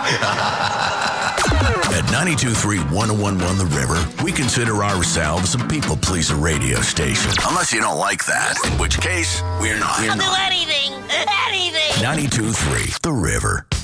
At 92.3 101.1 The River, we consider ourselves a people pleaser radio station. Unless you don't like that, in which case, we're not. I'll do anything. 92.3 The River.